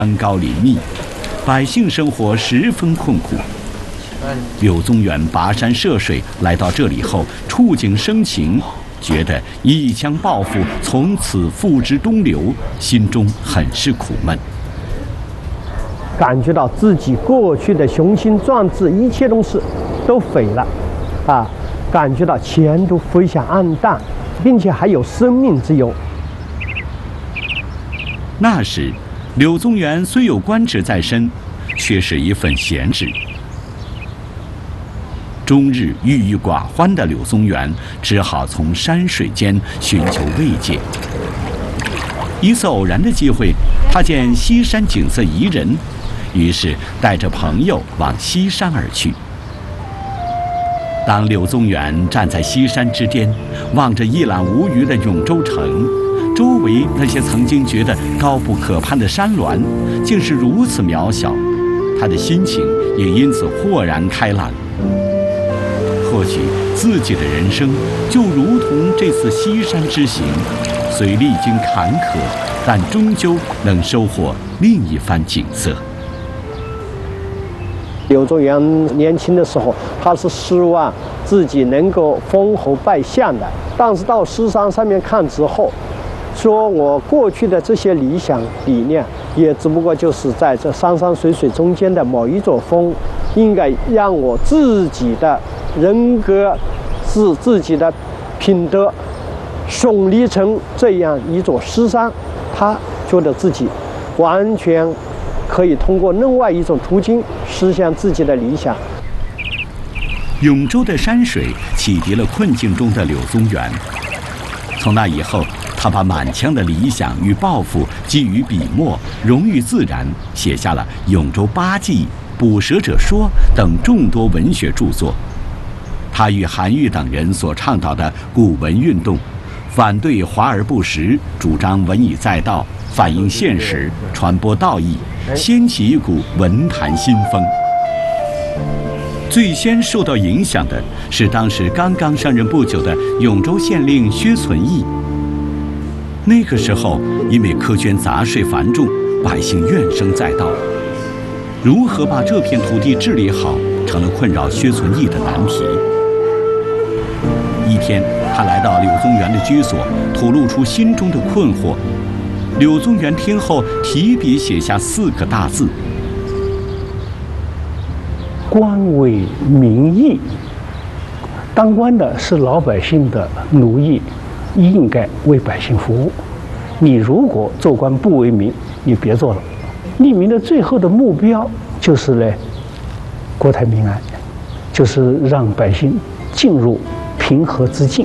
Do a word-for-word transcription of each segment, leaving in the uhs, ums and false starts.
山高林密，百姓生活十分困苦。柳宗元跋山涉水来到这里后，触景生情，觉得一腔抱负从此付之东流，心中很是苦闷。 感觉到自己过去的雄心壮志，一切东西都废了，啊，感觉到前途非常暗淡，并且还有生命之忧。 那时，柳宗元虽有官职在身，却是一份闲职。终日郁郁寡欢的柳宗元，只好从山水间寻求慰藉。一次偶然的机会，他见西山景色宜人，于是带着朋友往西山而去。当柳宗元站在西山之巅，望着一览无余的永州城，周围那些曾经觉得高不可攀的山峦，竟是如此渺小，他的心情也因此豁然开朗。或许自己的人生就如同这次西山之行，虽历经坎坷，但终究能收获另一番景色。 柳宗元年轻的时候，他是希望自己能够封侯拜相的，但是到西山上面看之后，说我过去的这些理想理念，也只不过就是在这山山水水中间的某一座峰，应该让我自己的人格是自己的品德耸立成这样一座西山，他觉得自己完全可以通过另外一种途径实现自己的理想。 永州的山水启迪了困境中的柳宗元，从那以后，他把满腔的理想与抱负基于笔墨，融于自然，写下了《永州八记》《捕蛇者说》等众多文学著作。他与韩愈等人所倡导的古文运动，反对华而不实，主张文以载道，反映现实，传播道义，掀起一股文坛新风。最先受到影响的是当时刚刚上任不久的永州县令薛存义。那个时候，因为苛捐杂税繁重，百姓怨声载道，如何把这片土地治理好，成了困扰薛存义的难题。一天，他来到柳宗元的居所，吐露出心中的困惑。柳宗元听后，提笔写下四个大字： 官为民役。当官的是老百姓的奴役，应该为百姓服务。你如果做官不为民，你别做了。立民的最后的目标就是呢，国泰民安，就是让百姓进入平和之境。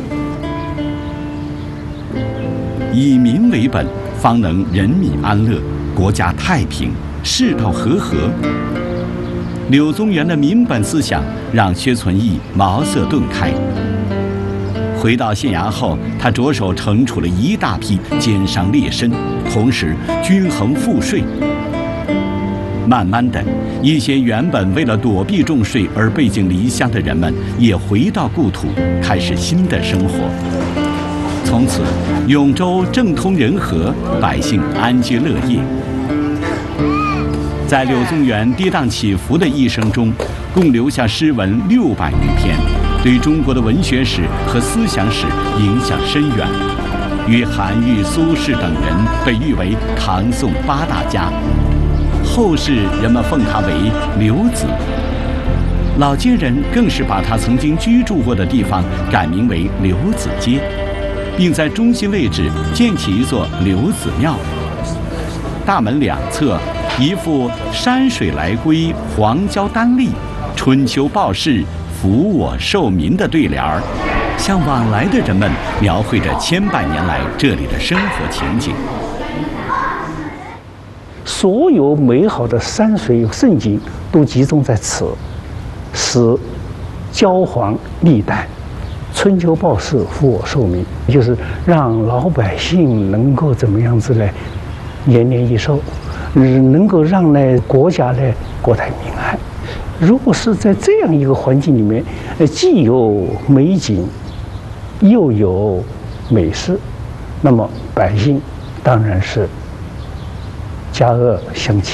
以民为本，方能人民安乐，国家太平，世道和合。柳宗元的民本思想让薛存义茅塞顿开。回到县衙后，他着手惩处了一大批奸商劣绅，同时均衡赋税。慢慢的，一些原本为了躲避重税而背井离乡的人们也回到故土，开始新的生活。从此，永州政通人和，百姓安居乐业。在柳宗元跌宕起伏的一生中，共留下诗文六百余篇，对中国的文学史和思想史影响深远。与韩愈、苏轼等人被誉为唐宋八大家。后世人们奉他为柳子，老街人更是把他曾经居住过的地方改名为柳子街，并在中心位置建起一座柳子庙。大门两侧一副山水来归，黄椒丹立，春秋报事，福我寿民的对联儿，向往来的人们描绘着千百年来这里的生活情景。 所有美好的山水胜景都集中在此，使交黄历代，春秋报事，福我寿民，就是让老百姓能够怎么样子呢？延年益寿，能够让呢国家呢国泰民安。如果是在这样一个环境里面，呃，既有美景，又有美事，那么百姓当然是家乐相齐。